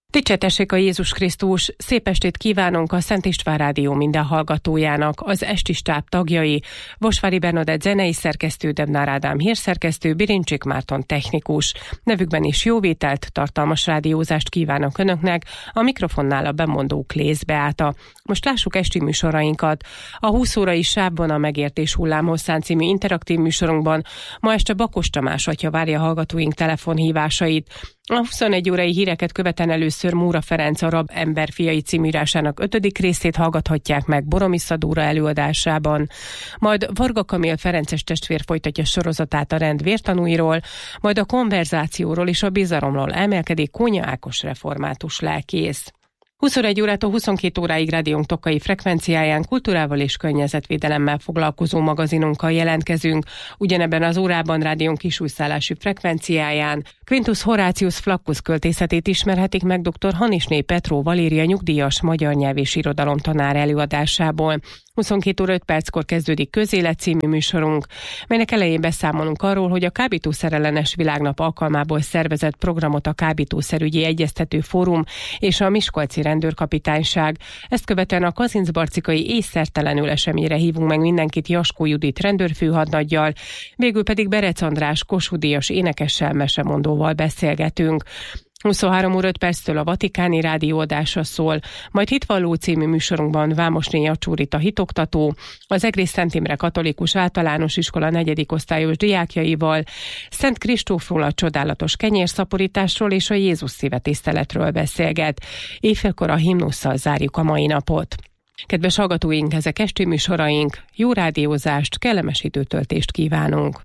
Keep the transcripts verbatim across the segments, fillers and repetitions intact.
Dicsértessék a Jézus Krisztus! Szép estét kívánunk a Szent István Rádió minden hallgatójának, az esti stáb tagjai, Vosvári Bernadett zenei szerkesztő, Debnár Ádám hírszerkesztő, Birincsik Márton technikus. Nevükben is jó vételt, tartalmas rádiózást kívánok Önöknek, a mikrofonnál a bemondó Klész Beáta. Most lássuk esti műsorainkat. A húsz órai sávban a Megértés hullámhosszán című interaktív műsorunkban ma este Bakos Tamás atya várja hallgatóink telefonhívásait. A huszonegy órai híreket követően először Móra Ferenc Arab emberfiai című írásának ötödik részét hallgathatják meg Boromissza Dóra előadásában. Majd Varga Kamil ferences testvér folytatja sorozatát a rend vértanúiról, majd a konverzációról és a bizalomról emelkedik Kónya Ákos református lelkész. huszonegy órától huszonkét óráig rádiónk tokkai frekvenciáján kultúrával és környezetvédelemmel foglalkozó magazinunkkal jelentkezünk. Ugyanebben az órában rádiónk kisújszállású frekvenciáján Quintus Horatius Flaccus költészetét ismerhetik meg dr. Hanisné Petró Valéria nyugdíjas magyar nyelv és irodalomtanár előadásából. huszonkét óra öt perckor kezdődik Közélet című műsorunk, melynek elején beszámolunk arról, hogy a kábítószerellenes világnap alkalmából szervezett programot a Kábítószerügyi Egyeztető Fórum és a Miskolci Rendőrkapitányság. Ezt követően a kazincbarcikai észszertelenül eseményre hívunk meg mindenkit Jaskó Judit rendőrfőhadnaggyal, végül pedig Berec András Kossuth díjas énekessel, mesemondóval beszélgetünk. huszonhárom óra öt perctől a Vatikáni rádióadása szól, majd Hitvalló című műsorunkban Vámosné Jacsúrita hitoktató, az Egrész Szent Imre Katolikus Általános Iskola negyedik osztályos diákjaival, Szent Kristófról, a csodálatos kenyérszaporításról és a Jézus szívetiszteletről beszélget. Éjfélkor a himnusszal zárjuk a mai napot. Kedves hallgatóink, ezek esti műsoraink, jó rádiózást, kellemes időtöltést kívánunk!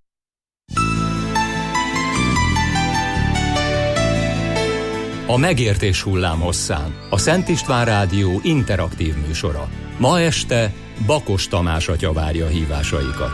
A Megértés hullámhosszán, a Szent István Rádió interaktív műsora. Ma este Bakos Tamás atya várja hívásaikat.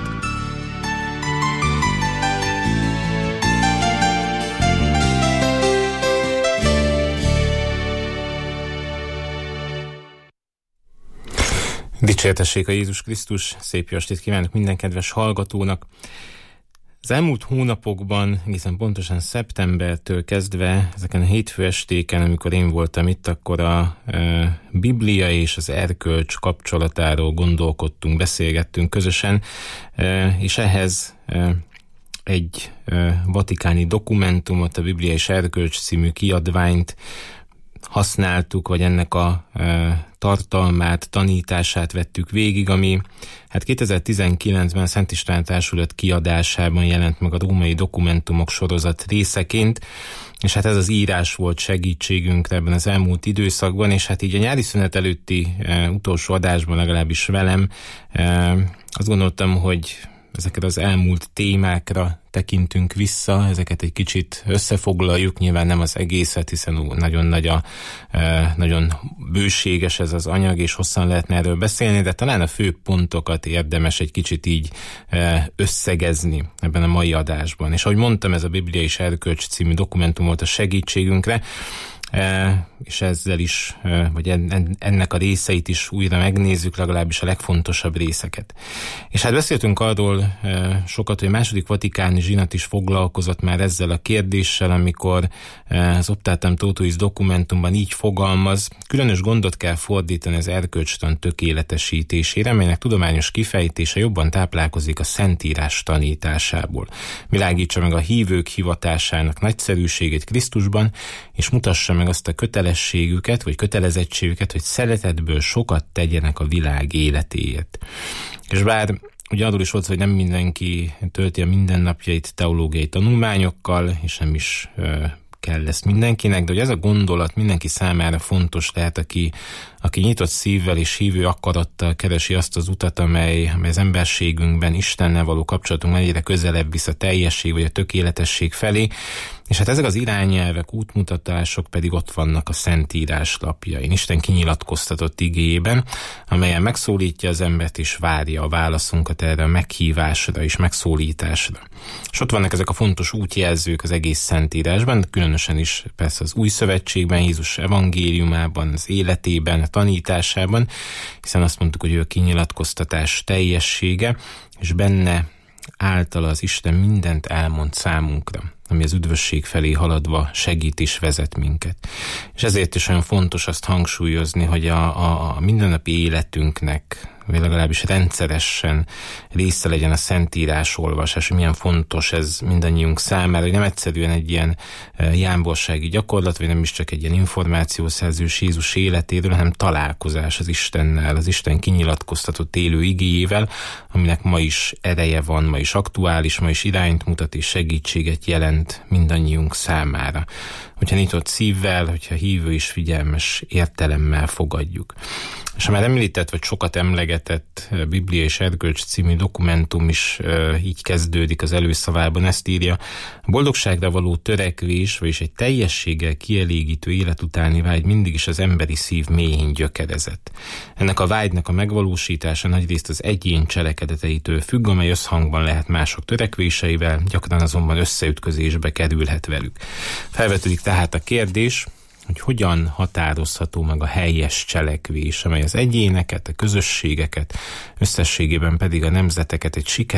Dicsértessék a Jézus Krisztus! Szép jó estét kívánok minden kedves hallgatónak! Az elmúlt hónapokban, egészen pontosan szeptembertől kezdve, ezeken a hétfő estéken, amikor én voltam itt, akkor a e, Biblia és az erkölcs kapcsolatáról gondolkodtunk, beszélgettünk közösen, e, és ehhez e, egy e, vatikáni dokumentumot, a Biblia és Erkölcs című kiadványt használtuk, vagy ennek a e, tartalmát, tanítását vettük végig, ami hát kétezer-tizenkilencben a Szent István Társulat kiadásában jelent meg a római dokumentumok sorozat részeként, és hát ez az írás volt segítségünkre ebben az elmúlt időszakban, és hát így a nyári szünet előtti e, utolsó adásban legalábbis velem e, azt gondoltam, hogy ezekre az elmúlt témákra tekintünk vissza, ezeket egy kicsit összefoglaljuk, nyilván nem az egészet, hiszen nagyon nagy a, nagyon bőséges ez az anyag, és hosszan lehetne erről beszélni, de talán a fő pontokat érdemes egy kicsit így összegezni ebben a mai adásban. És ahogy mondtam, ez a Biblia és Erkölcs című dokumentum volt a segítségünkre, és ezzel is, vagy ennek a részeit is újra megnézzük, legalábbis a legfontosabb részeket. És hát beszéltünk arról sokat, hogy a második vatikáni zsinat is foglalkozott már ezzel a kérdéssel, amikor az Optatam Totuis dokumentumban így fogalmaz: különös gondot kell fordítani az erkölcstan tökéletesítésére, melynek tudományos kifejtése jobban táplálkozik a Szentírás tanításából. Világítsa meg a hívők hivatásának nagyszerűségét Krisztusban, és mutassa meg azt a kötelességüket, vagy kötelezettségüket, hogy szeretetből sokat tegyenek a világ életéért. És bár ugye arról is volt, hogy nem mindenki tölti a mindennapjait teológiai tanulmányokkal, és nem is ö, kell ezt mindenkinek, de hogy ez a gondolat mindenki számára fontos lehet, aki, aki nyitott szívvel és hívő akarattal keresi azt az utat, amely, amely az emberségünkben, Istennel való kapcsolatunkban egyre közelebb visz a teljesség vagy a tökéletesség felé. És hát ezek az irányelvek, útmutatások pedig ott vannak a Szentírás lapjain, Isten kinyilatkoztatott igéjében, amelyen megszólítja az embert és várja a válaszunkat erre a meghívásra és megszólításra. És ott vannak ezek a fontos útjelzők az egész Szentírásban, különösen is persze az Új Szövetségben, Jézus evangéliumában, az életében, a tanításában, hiszen azt mondtuk, hogy ő a kinyilatkoztatás teljessége, és benne általa az Isten mindent elmond számunkra. ami az üdvösség felé haladva segít és vezet minket. És ezért is olyan fontos azt hangsúlyozni, hogy a, a, a mindennapi életünknek, vagy legalábbis rendszeresen része legyen a Szentírás olvasás, hogy milyen fontos ez mindannyiunk számára, hogy nem egyszerűen egy ilyen jámborsági gyakorlat, vagy nem is csak egy ilyen információszerzős Jézus életéről, hanem találkozás az Istennel, az Isten kinyilatkoztatott élő igéjével, aminek ma is ereje van, ma is aktuális, ma is irányt mutat és segítséget jelent mindannyiunk számára. Hogyha nyitott szívvel, hogyha hívő és figyelmes értelemmel fogadjuk. És a már említett, vagy sokat emlegetett Biblia és Erkölcs című dokumentum is e, így kezdődik az előszavában, ezt írja: a boldogságra való törekvés, vagyis egy teljességgel kielégítő élet utáni vágy mindig is az emberi szív mélyén gyökerezett. Ennek a vágynak a megvalósítása nagyrészt az egyén cselekedeteitől függ, amely összhangban lehet mások törekvéseivel, gyakran azonban összeütközésbe kerülhet velük. Felvetődik tehát a kérdés, hogy hogyan határozható meg a helyes cselekvés, amely az egyéneket, a közösségeket, összességében pedig a nemzeteket egy sikeres